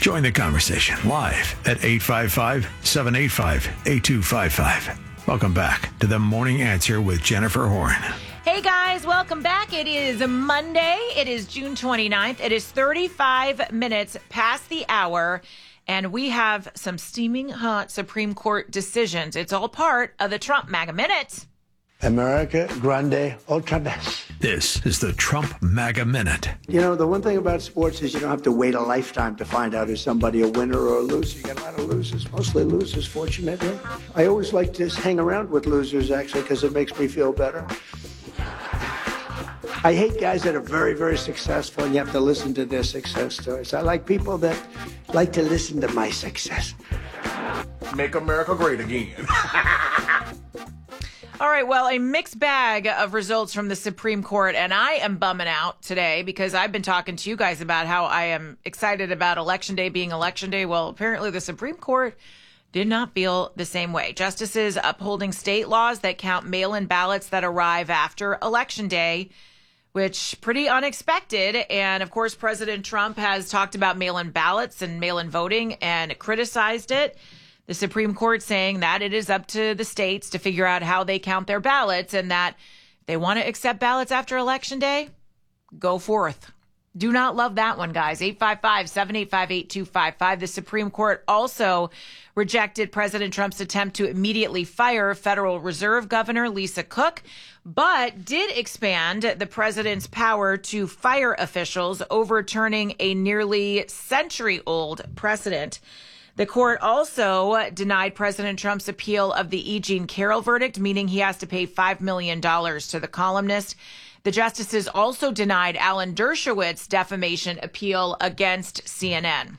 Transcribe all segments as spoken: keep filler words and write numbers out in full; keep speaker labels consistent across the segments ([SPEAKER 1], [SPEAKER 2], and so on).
[SPEAKER 1] Join the conversation live at eight five five, seven eight five, eight two five five. Welcome back to The Morning Answer with Jennifer Horn.
[SPEAKER 2] Hey guys, welcome back. It is Monday. It is June twenty-ninth. It is thirty-five minutes past the hour, and we have some steaming hot Supreme Court decisions. It's all part of the Trump MAGA Minute.
[SPEAKER 3] America Grande Otra Vez.
[SPEAKER 1] This is the Trump MAGA Minute.
[SPEAKER 3] You know, the one thing about sports is you don't have to wait a lifetime to find out if somebody a winner or a loser. You got a lot of losers, mostly losers, fortunately. I always like to hang around with losers, actually, because it makes me feel better. I hate guys that are very, very successful, and you have to listen to their success stories. I like people that like to listen to my success.
[SPEAKER 4] Make America great again.
[SPEAKER 2] All right, well, a mixed bag of results from the Supreme Court, and I am bumming out today because I've been talking to you guys about how I am excited about Election Day being Election Day. Well, apparently the Supreme Court did not feel the same way. Justices upholding state laws that count mail-in ballots that arrive after Election Day, which pretty unexpected. And of course, President Trump has talked about mail-in ballots and mail-in voting and criticized it. The Supreme Court saying that it is up to the states to figure out how they count their ballots, and that if they want to accept ballots after Election Day, go forth. Do not love that one, guys. eight five five, seven eight five, eight two five five. The Supreme Court also rejected President Trump's attempt to immediately fire Federal Reserve Governor Lisa Cook, but did expand the president's power to fire officials, overturning a nearly century-old precedent. The court also denied President Trump's appeal of the E. Jean Carroll verdict, meaning he has to pay five million dollars to the columnist. The justices also denied Alan Dershowitz's defamation appeal against C N N.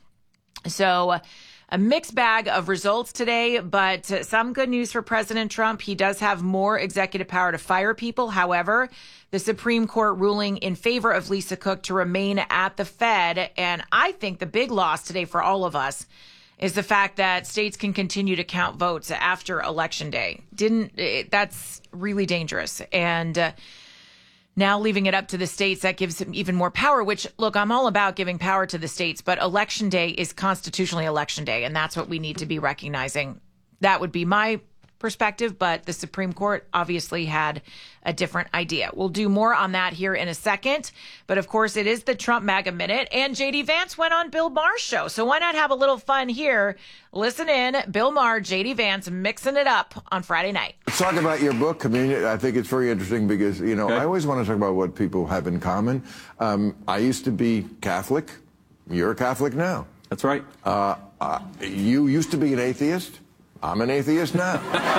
[SPEAKER 2] So a mixed bag of results today, but some good news for President Trump. He does have more executive power to fire people. However, the Supreme Court ruling in favor of Lisa Cook to remain at the Fed. And I think the big loss today for all of us is the fact that states can continue to count votes after Election Day. Didn't it, that's really dangerous. And uh, now leaving it up to the states, that gives them even more power, which, look, I'm all about giving power to the states, but Election Day is constitutionally Election Day, and that's what we need to be recognizing. That would be my perspective, but the Supreme Court obviously had a different idea. We'll do more on that here in a second. But of course, it is the Trump MAGA Minute, and J D Vance went on Bill Maher's show. So why not have a little fun here? Listen in. Bill Maher, J D Vance, mixing it up on Friday night.
[SPEAKER 5] Let's talk about your book, Communion. I think it's very interesting because, you know, okay. I always want to talk about what people have in common. Um, I used to be Catholic. You're a Catholic now.
[SPEAKER 6] That's right.
[SPEAKER 5] Uh, uh, you used to be an atheist. I'm an atheist now.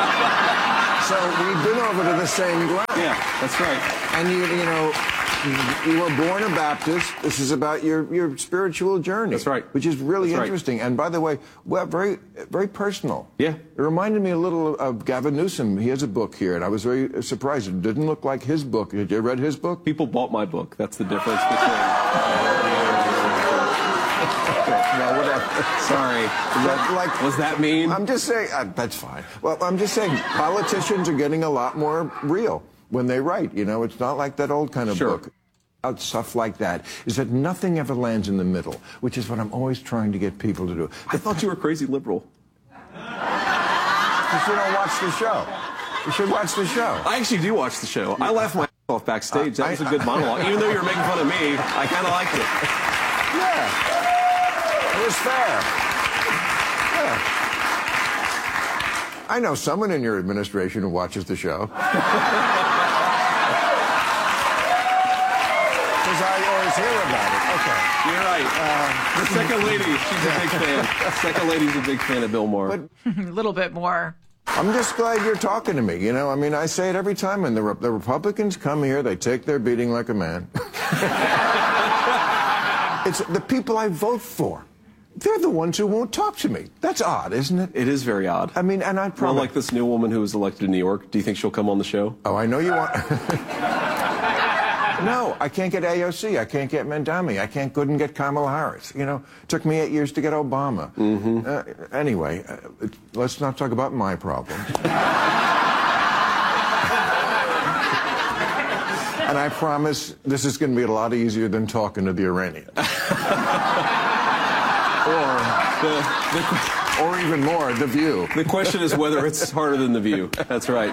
[SPEAKER 5] So we've been over to the same ground.
[SPEAKER 6] Yeah, that's right.
[SPEAKER 5] And you, you know, you were born a Baptist. This is about your, your spiritual journey.
[SPEAKER 6] That's right.
[SPEAKER 5] Which is really
[SPEAKER 6] that's
[SPEAKER 5] interesting.
[SPEAKER 6] Right.
[SPEAKER 5] And by the way, well, very, very personal.
[SPEAKER 6] Yeah.
[SPEAKER 5] It reminded me a little of Gavin Newsom. He has a book here, and I was very surprised. It didn't look like his book. Had you read his book?
[SPEAKER 6] People bought my book. That's the difference between.
[SPEAKER 5] Well, whatever.
[SPEAKER 6] Sorry. Was that, like, was that mean?
[SPEAKER 5] I'm just saying, uh, that's fine. Well, I'm just saying, politicians are getting a lot more real when they write. You know, it's not like that old kind of
[SPEAKER 6] sure.
[SPEAKER 5] book. Out stuff like that is that nothing ever lands in the middle, which is what I'm always trying to get people to do.
[SPEAKER 6] I thought you were crazy liberal.
[SPEAKER 5] Because you don't watch the show. You should watch the show.
[SPEAKER 6] I actually do watch the show. I laughed my ass off backstage. That was a good monologue. Even though you were making fun of me, I kind of liked it.
[SPEAKER 5] Yeah. It was fair. Yeah. I know someone in your administration who watches the show. Because I always hear about it. Okay.
[SPEAKER 6] You're right. Uh, the second lady, she's a big fan. Second lady's a big fan of Bill Maher.
[SPEAKER 2] A little bit more.
[SPEAKER 5] I'm just glad you're talking to me. You know, I mean, I say it every time. And the, Re the Republicans come here, they take their beating like a man. It's the people I vote for. They're the ones who won't talk to me. That's odd, isn't it?
[SPEAKER 6] It is very odd.
[SPEAKER 5] I mean, and I
[SPEAKER 6] Well,
[SPEAKER 5] promise.
[SPEAKER 6] like this new woman who was elected in New York. Do you think she'll come on the show?
[SPEAKER 5] Oh, I know you want. No, I can't get A O C. I can't get Mandami. I can't couldn't get Kamala Harris. You know, it took me eight years to get Obama.
[SPEAKER 6] Mm-hmm.
[SPEAKER 5] uh, anyway, uh, let's not talk about my problems. And I promise this is going to be a lot easier than talking to the Iranians. Or
[SPEAKER 6] the, the,
[SPEAKER 5] or even more, The View.
[SPEAKER 6] the question is whether it's harder than The View. That's right.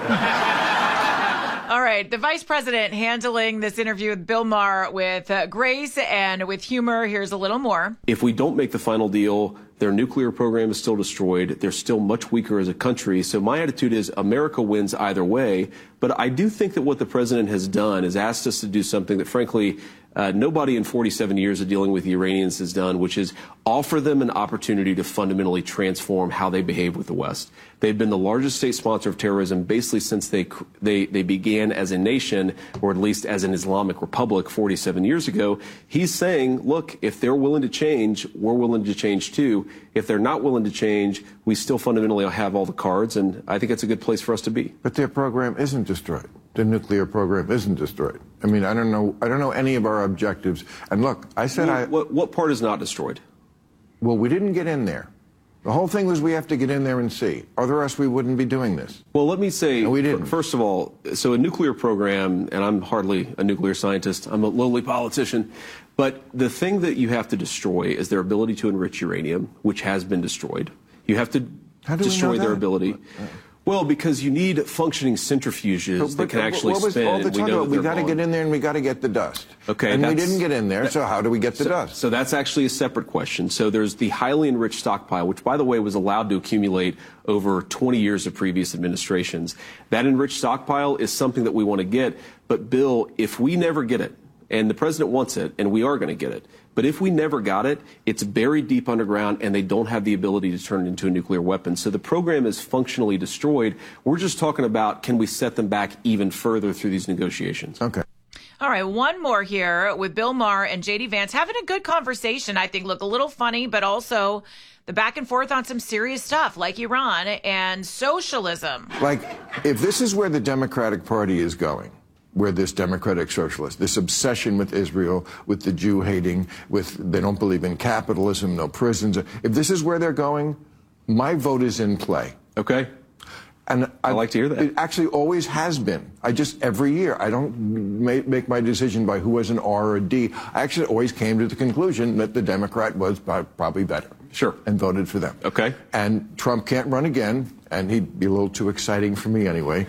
[SPEAKER 2] All right. The vice president handling this interview with Bill Maher with uh, grace and with humor. Here's a little more.
[SPEAKER 6] If we don't make the final deal, their nuclear program is still destroyed. They're still much weaker as a country. So my attitude is America wins either way. But I do think that what the president has done is asked us to do something that, frankly, uh, nobody in forty-seven years of dealing with the Iranians has done, which is offer them an opportunity to fundamentally transform how they behave with the West. They've been the largest state sponsor of terrorism basically since they, they, they began as a nation, or at least as an Islamic republic forty-seven years ago. He's saying, look, if they're willing to change, we're willing to change too. If they're not willing to change, we still fundamentally have all the cards, and I think it's a good place for us to be.
[SPEAKER 5] But their program isn't destroyed. The nuclear program isn't destroyed. I mean, I don't know. I don't know any of our objectives. And look, I said
[SPEAKER 6] Well,
[SPEAKER 5] I.
[SPEAKER 6] What, what part is not destroyed?
[SPEAKER 5] Well, we didn't get in there. The whole thing was we have to get in there and see. Otherwise, we wouldn't be doing this.
[SPEAKER 6] Well, let me say,
[SPEAKER 5] No, we didn't.
[SPEAKER 6] f- first of all, so a nuclear program, and I'm hardly a nuclear scientist, I'm a lowly politician, but the thing that you have to destroy is their ability to enrich uranium, which has been destroyed. You have to
[SPEAKER 5] How do we
[SPEAKER 6] destroy
[SPEAKER 5] know
[SPEAKER 6] their
[SPEAKER 5] that?
[SPEAKER 6] ability. Well, because you need functioning centrifuges
[SPEAKER 5] But-
[SPEAKER 6] that can
[SPEAKER 5] but
[SPEAKER 6] actually
[SPEAKER 5] what was
[SPEAKER 6] spin.
[SPEAKER 5] all the
[SPEAKER 6] and we
[SPEAKER 5] time
[SPEAKER 6] know
[SPEAKER 5] about?
[SPEAKER 6] that
[SPEAKER 5] We
[SPEAKER 6] they're
[SPEAKER 5] got to
[SPEAKER 6] gone.
[SPEAKER 5] get in there and we got to get the dust.
[SPEAKER 6] Okay,
[SPEAKER 5] and we
[SPEAKER 6] that's-
[SPEAKER 5] didn't get in there.
[SPEAKER 6] that-
[SPEAKER 5] So how do we get the
[SPEAKER 6] so,
[SPEAKER 5] dust?
[SPEAKER 6] So that's actually a separate question. So there's the highly enriched stockpile, which, by the way, was allowed to accumulate over twenty years of previous administrations. That enriched stockpile is something that we want to get. But, Bill, if we never get it, and the president wants it, and we are going to get it, but if we never got it, it's buried deep underground, and they don't have the ability to turn it into a nuclear weapon. So the program is functionally destroyed. We're just talking about, can we set them back even further through these negotiations?
[SPEAKER 5] Okay.
[SPEAKER 2] All right, one more here with Bill Maher and J D Vance having a good conversation. I think, look, a little funny, but also the back and forth on some serious stuff like Iran and socialism.
[SPEAKER 5] Like, if this is where the Democratic Party is going, where this democratic socialist, this obsession with Israel, with the Jew hating, with they don't believe in capitalism, no prisons. If this is where they're going, my vote is in play.
[SPEAKER 6] Okay.
[SPEAKER 5] And
[SPEAKER 6] I like to hear that.
[SPEAKER 5] It actually always has been. I just, every year, I don't make, make my decision by who has an R or a D. I actually always came to the conclusion that the Democrat was probably better.
[SPEAKER 6] Sure.
[SPEAKER 5] And voted for them.
[SPEAKER 6] Okay.
[SPEAKER 5] And Trump can't run again, and he'd be a little too exciting for me anyway.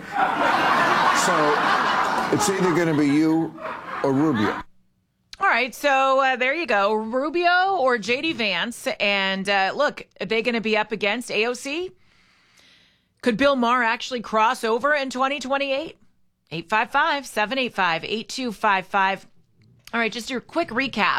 [SPEAKER 5] So it's either going to be you or Rubio.
[SPEAKER 2] All right, so uh, there you go. Rubio or J D Vance. And uh, look, are they going to be up against A O C? Could Bill Maher actually cross over in twenty twenty-eight? eight five five, seven eight five, eight two five five. All right, just your quick recap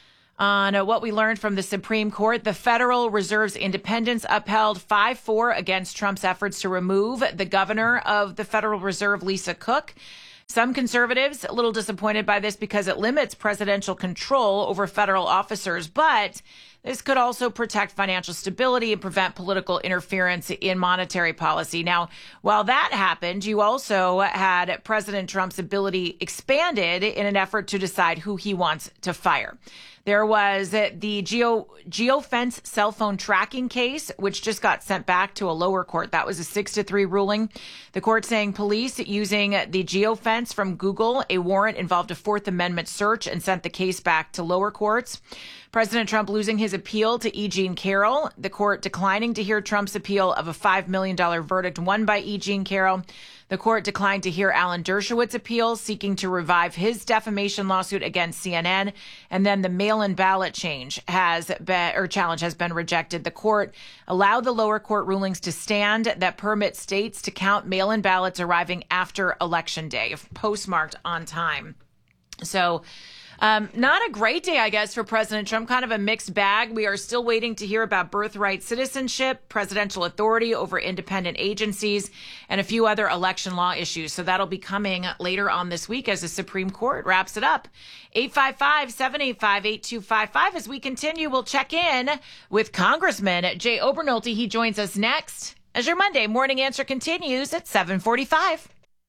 [SPEAKER 2] on uh, what we learned from the Supreme Court. The Federal Reserve's independence upheld five four against Trump's efforts to remove the governor of the Federal Reserve, Lisa Cook. Some conservatives a little disappointed by this because it limits presidential control over federal officers, but this could also protect financial stability and prevent political interference in monetary policy. Now, while that happened, you also had President Trump's ability expanded in an effort to decide who he wants to fire. There was the Geo, geofence cell phone tracking case, which just got sent back to a lower court. That was a six to three ruling. The court saying police using the geofence from Google, a warrant involved a Fourth Amendment search, and sent the case back to lower courts. President Trump losing his appeal to E. Jean Carroll, the court declining to hear Trump's appeal of a five million dollars verdict won by E. Jean Carroll. The court declined to hear Alan Dershowitz's appeal, seeking to revive his defamation lawsuit against C N N. And then the mail-in ballot change has been, or challenge has been rejected. The court allowed the lower court rulings to stand that permit states to count mail-in ballots arriving after Election Day, if postmarked on time. So, Um, not a great day, I guess, for President Trump. Kind of a mixed bag. We are still waiting to hear about birthright citizenship, presidential authority over independent agencies, and a few other election law issues. So that'll be coming later on this week as the Supreme Court wraps it up. eight five five, seven eight five, eight two five five. As we continue, we'll check in with Congressman Jay Obernolte. He joins us next as your Monday Morning Answer continues at seven forty-five.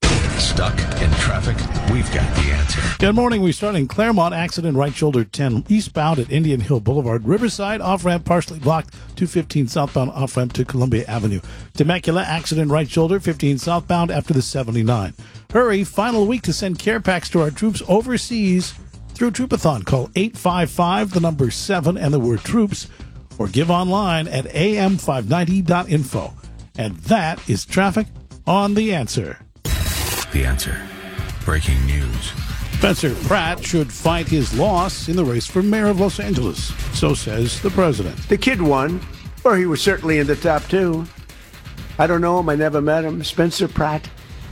[SPEAKER 1] Stuck in traffic? We've got the answer.
[SPEAKER 7] Good morning. We start in Claremont. Accident right shoulder ten eastbound at Indian Hill Boulevard. Riverside off-ramp partially blocked. two fifteen southbound off-ramp to Columbia Avenue. Temecula accident right shoulder fifteen southbound after the seventy-nine. Hurry. Final week to send care packs to our troops overseas through Troopathon. Call eight five five, the number seven, and the word troops. or give online at a m five ninety dot info. And that is traffic on The Answer.
[SPEAKER 1] The Answer. Breaking news.
[SPEAKER 7] Spencer Pratt should fight his loss in the race for mayor of Los Angeles. So says the president.
[SPEAKER 3] The kid won, or he was certainly in the top two. I don't know him. I never met him. Spencer Pratt.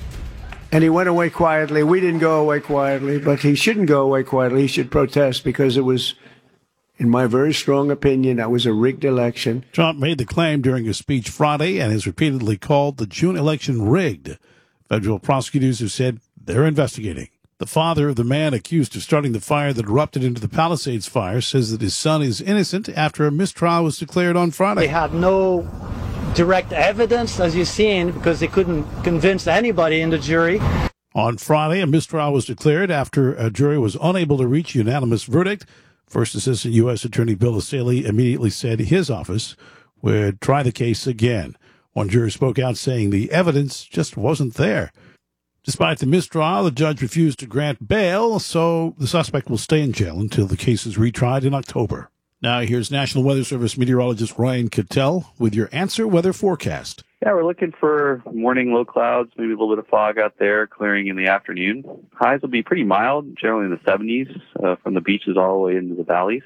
[SPEAKER 3] And he went away quietly. We didn't go away quietly, but he shouldn't go away quietly. He should protest because it was, in my very strong opinion, that was a rigged election.
[SPEAKER 7] Trump made the claim during his speech Friday and has repeatedly called the June election rigged. Federal prosecutors have said they're investigating. The father of the man accused of starting the fire that erupted into the Palisades fire says that his son is innocent after a mistrial was declared on Friday.
[SPEAKER 8] They had no direct evidence, as you've seen, because they couldn't convince anybody in the jury.
[SPEAKER 7] On Friday, a mistrial was declared after a jury was unable to reach a unanimous verdict. First Assistant U S Attorney Bill Assaley immediately said his office would try the case again. One juror spoke out saying the evidence just wasn't there. Despite the mistrial, the judge refused to grant bail, so the suspect will stay in jail until the case is retried in October. Now here's National Weather Service meteorologist Ryan Cattell with your Answer weather forecast.
[SPEAKER 9] Yeah, we're looking for morning low clouds, maybe a little bit of fog out there, clearing in the afternoon. Highs will be pretty mild, generally in the seventies, uh, from the beaches all the way into the valleys.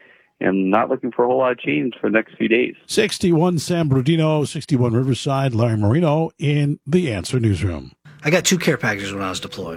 [SPEAKER 9] And not looking for a whole lot of change for the next few days.
[SPEAKER 7] sixty-one San Bernardino, sixty-one Riverside, Larry Marino in the Answer Newsroom.
[SPEAKER 10] I got two care packages when I was deployed.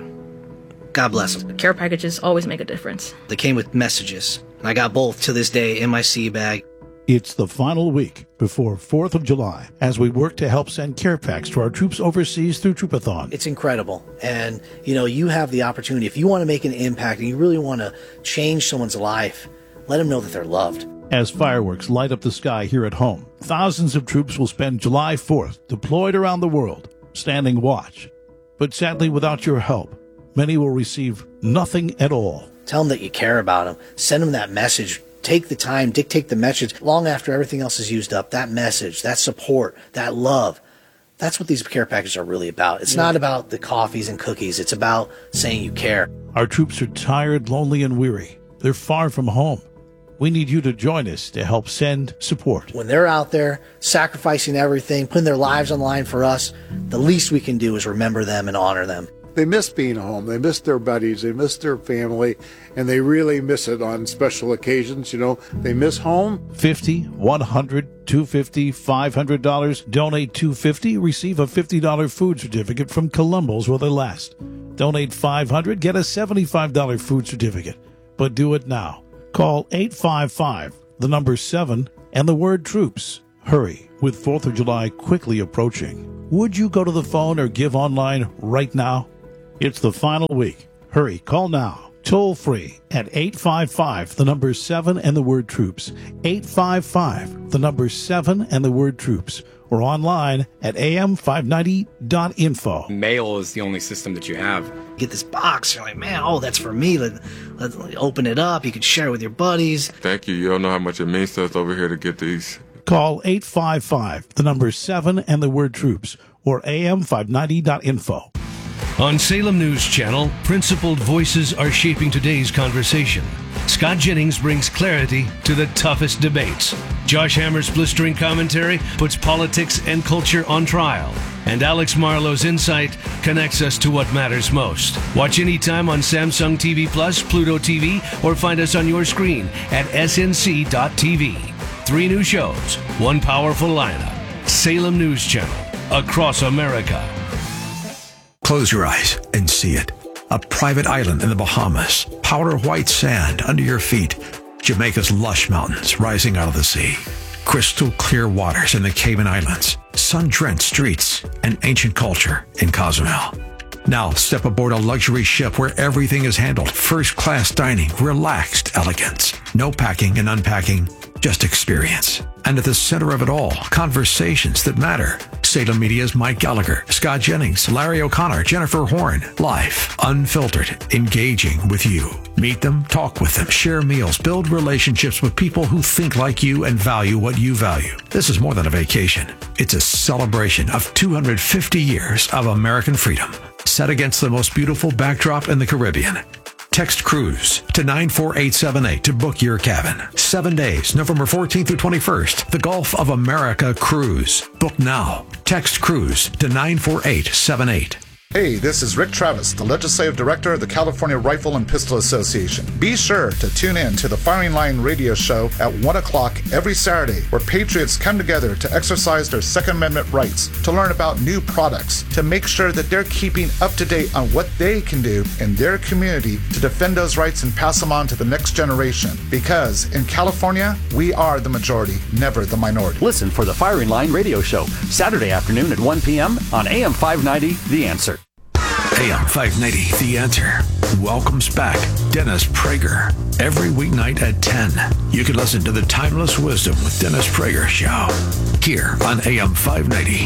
[SPEAKER 10] God bless them.
[SPEAKER 11] Care packages always make a difference.
[SPEAKER 10] They came with messages, and I got both to this day in my sea bag.
[SPEAKER 7] It's the final week before fourth of July as we work to help send care packs to our troops overseas through Troopathon.
[SPEAKER 10] It's incredible. And, you know, you have the opportunity. If you want to make an impact and you really want to change someone's life, let them know that they're loved.
[SPEAKER 7] As fireworks light up the sky here at home, thousands of troops will spend July fourth deployed around the world, standing watch. But sadly, without your help, many will receive nothing at all.
[SPEAKER 10] Tell them that you care about them. Send them that message. Take the time, dictate the message. Long after everything else is used up, that message, that support, that love, that's what these care packages are really about. It's yeah. not about the coffees and cookies. It's about saying you care.
[SPEAKER 7] Our troops are tired, lonely, and weary. They're far from home. We need you to join us to help send support.
[SPEAKER 10] When they're out there sacrificing everything, putting their lives on the line for us, the least we can do is remember them and honor them.
[SPEAKER 12] They miss being home. They miss their buddies. They miss their family. And they really miss it on special occasions. You know, they miss home.
[SPEAKER 7] fifty dollars, one hundred dollars, two hundred fifty dollars, five hundred dollars. Donate two hundred fifty dollars. Receive a fifty dollars food certificate from Columbo's while they last. Donate five hundred dollars. Get a seventy-five dollars food certificate. But do it now. Call eight five five, the number seven, and the word troops. Hurry, with fourth of July quickly approaching. Would you go to the phone or give online right now? It's the final week. Hurry, call now. Toll free at eight five five, the number seven, and the word troops. eight five five, the number seven, and the word troops. Or online at a m five ninety dot info.
[SPEAKER 13] Mail is the only system that you have.
[SPEAKER 10] Get this box, you're like, man, oh, that's for me. Let, let's open it up. You can share it with your buddies.
[SPEAKER 14] Thank you. You don't know how much it means to us over here to get these.
[SPEAKER 7] Call eight five five, the number seven, and the word troops. Or a m five ninety dot info.
[SPEAKER 15] On Salem News Channel, principled voices are shaping today's conversation. Scott Jennings brings clarity to the toughest debates. Josh Hammer's blistering commentary puts politics and culture on trial. And Alex Marlowe's insight connects us to what matters most. Watch anytime on Samsung T V Plus, Pluto T V, or find us on your screen at s n c dot t v. Three new shows, one powerful lineup. Salem News Channel, across America.
[SPEAKER 1] Close your eyes and see it. A private island in the Bahamas, powder white sand under your feet, Jamaica's lush mountains rising out of the sea, crystal clear waters in the Cayman Islands, sun-drenched streets, and ancient culture in Cozumel. Now step aboard a luxury ship where everything is handled, first-class dining, relaxed elegance, no packing and unpacking, just experience. And at the center of it all, conversations that matter. Salem Media's Mike Gallagher, Scott Jennings, Larry O'Connor, Jennifer Horn. Live, unfiltered, engaging with you. Meet them, talk with them, share meals, build relationships with people who think like you and value what you value. This is more than a vacation. It's a celebration of two hundred fifty years of American freedom, set against the most beautiful backdrop in the Caribbean. Text CRUISE to nine four eight seven eight to book your cabin. Seven days, November fourteenth through twenty-first. The Gulf of America Cruise. Book now. Text CRUISE to nine four eight seven eight.
[SPEAKER 16] Hey, this is Rick Travis, the Legislative Director of the California Rifle and Pistol Association. Be sure to tune in to the Firing Line radio show at one o'clock every Saturday, where patriots come together to exercise their Second Amendment rights, to learn about new products, to make sure that they're keeping up to date on what they can do in their community to defend those rights and pass them on to the next generation. Because in California, we are the majority, never the minority.
[SPEAKER 17] Listen for the Firing Line radio show, Saturday afternoon at one p.m. on A M five ninety, The Answer.
[SPEAKER 1] A M five ninety, The Answer welcomes back Dennis Prager every weeknight at ten. You can listen to the Timeless Wisdom with Dennis Prager show here on A M five ninety,